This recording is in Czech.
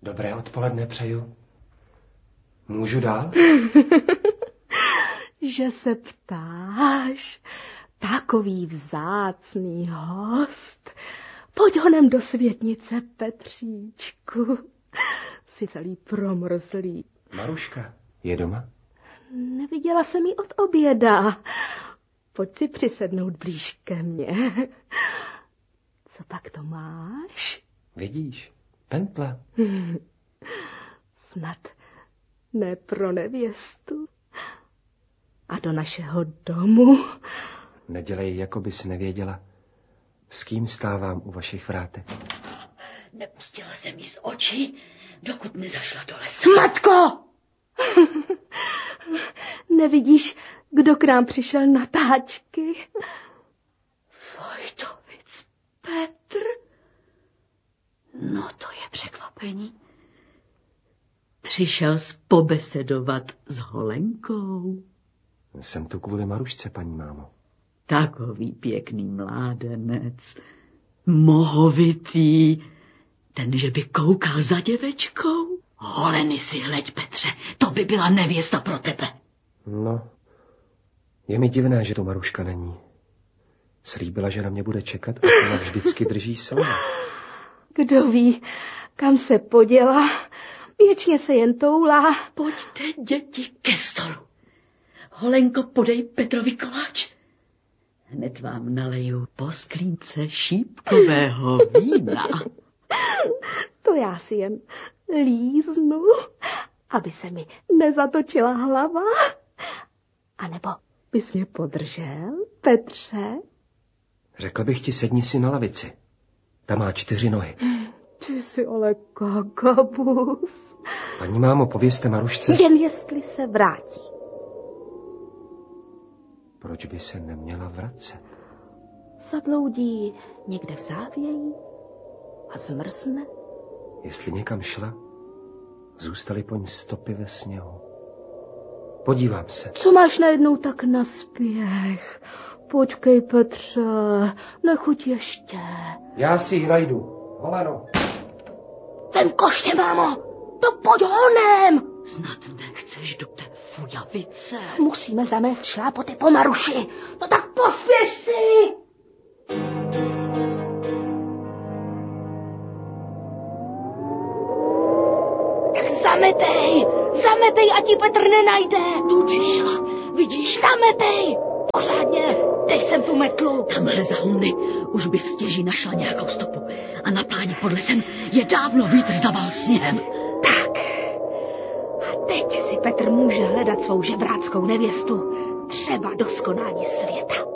Dobré odpoledne přeju. Můžu dál? Že se ptáš, takový vzácný host. Pojď honem do světnice, Petříčku. Jsi celý promrzlý. Maruška je doma? Neviděla jsem ji od oběda. Pojď si přisednout blíž ke mně. Co pak to máš? Vidíš, pentle. Snad ne pro nevěstu. A do našeho domu. Nedělej, jako bys nevěděla, s kým stávám u vašich vrátek. Nepustila jsem jí z očí, dokud nezašla do lesa. Matko! Nevidíš, kdo k nám přišel na táčky? Vojtovic Petr? No to je překvapení. Přišel pobesedovat s Holenkou. Jsem tu kvůli Marušce, paní mámo. Takový pěkný mládenec. Mohovitý. Ten, že by koukal za děvečkou. Holeny si hleď, Petře, to by byla nevěsta pro tebe. No, je mi divné, že to Maruška není. Slíbila, že na mě bude čekat a ona vždycky drží slovo. Kdo ví, kam se poděla, věčně se jen toulá. Pojďte, děti, ke stolu. Holenko, podej Petrovi koláč. Hned vám naleju po sklínce šípkového vína. To já si jen líznu, aby se mi nezatočila hlava. A nebo bys mě podržel, Petře? Řekl bych ti, sedni si na lavici. Ta má 4 nohy. Ty jsi ale kakabus. Paní mámo, povězte Marušce. Jen jestli se vrátí. Proč by se neměla vracet? Zabloudí někde v závěji a zmrzne. Jestli někam šla, zůstaly po ní stopy ve sněhu. Podívám se. Co máš najednou tak na spěch? Počkej, Petře, nechuť ještě. Já si ji najdu. Holeno. Vem koště, mámo, to pojď honem. Snad nechceš do té fujavice. Musíme zamést šlápoty po Maruši. No tak pospěš si. Tak zametej, ať ji Petr nenajde. Tudy šla, vidíš? Zametej, pořádně, dej sem tu metlu. Tamhle za humny už by stěží našla nějakou stopu. A na pláni pod lesem je dávno vítr zaval sněhem. Tak. A teď si Petr může hledat svou žebráckou nevěstu. Třeba do skonání světa.